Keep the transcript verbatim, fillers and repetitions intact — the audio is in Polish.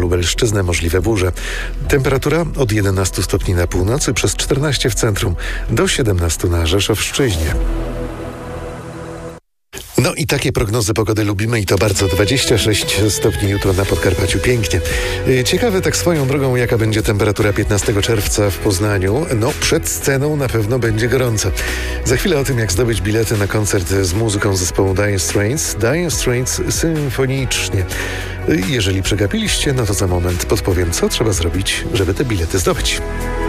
Lubelszczyznę możliwe burze. Temperatura od jedenastu stopni na północy, przez czternaście w centrum, do siedemnastu na Rzeszowszczyźnie. No i takie prognozy pogody lubimy i to bardzo. dwadzieścia sześć stopni jutro na Podkarpaciu. Pięknie. Ciekawe tak swoją drogą, jaka będzie temperatura piętnastego czerwca w Poznaniu. No, przed sceną na pewno będzie gorąco. Za chwilę o tym, jak zdobyć bilety na koncert z muzyką zespołu Dire Straits. Dire Straits symfonicznie. Jeżeli przegapiliście, no to za moment podpowiem, co trzeba zrobić, żeby te bilety zdobyć.